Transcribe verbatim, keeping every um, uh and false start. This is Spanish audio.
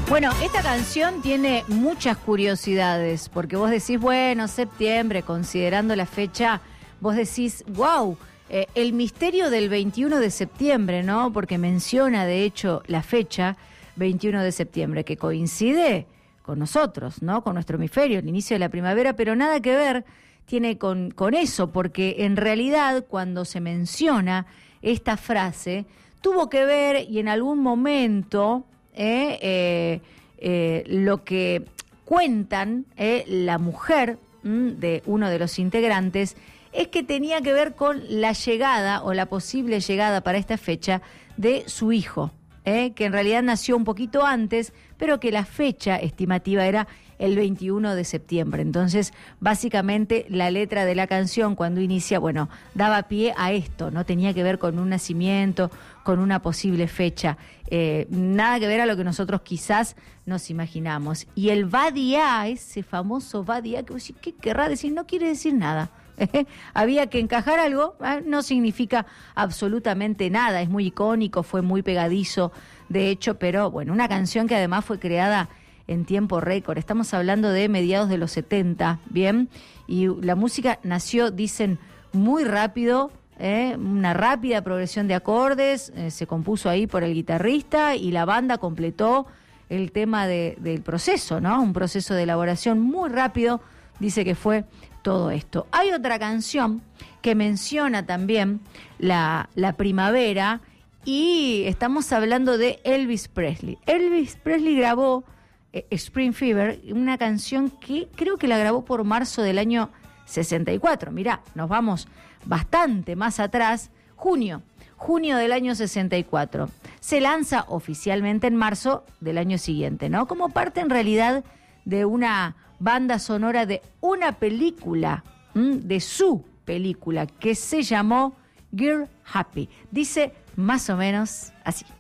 Bueno, esta canción tiene muchas curiosidades, porque vos decís, bueno, septiembre, considerando la fecha, vos decís, wow, eh, el misterio del veintiuno de septiembre, ¿no? Porque menciona, de hecho, la fecha, veintiuno de septiembre, que coincide con nosotros, ¿no? Con nuestro hemisferio, el inicio de la primavera, pero nada que ver tiene con, con eso, porque en realidad cuando se menciona esta frase, tuvo que ver y en algún momento... Eh, eh, eh, lo que cuentan eh, la mujer mm, de uno de los integrantes es que tenía que ver con la llegada o la posible llegada para esta fecha de su hijo, eh, que en realidad nació un poquito antes, pero que la fecha estimativa era el veintiuno de septiembre. Entonces, básicamente, la letra de la canción, cuando inicia, bueno, daba pie a esto, no tenía que ver con un nacimiento, con una posible fecha, eh, nada que ver a lo que nosotros quizás nos imaginamos. Y el Badia, ese famoso Badia, que ¿qué querrá decir? No quiere decir nada. Había que encajar algo, ¿eh? No significa absolutamente nada, es muy icónico, fue muy pegadizo, de hecho, pero bueno, una canción que además fue creada en tiempo récord. Estamos hablando de mediados de los setenta, ¿bien? Y la música nació, dicen, muy rápido, ¿eh? Una rápida progresión de acordes, eh, se compuso ahí por el guitarrista y la banda completó el tema de, del proceso, ¿no? Un proceso de elaboración muy rápido, dice que fue todo esto. Hay otra canción que menciona también la, la primavera y estamos hablando de Elvis Presley. Elvis Presley grabó Spring Fever, una canción que creo que la grabó por marzo del año sesenta y cuatro. Mirá, nos vamos bastante más atrás. Junio, junio del año sesenta y cuatro. Se lanza oficialmente en marzo del año siguiente, ¿no? Como parte en realidad de una banda sonora de una película, ¿m? de su película, que se llamó Girl Happy. Dice más o menos así.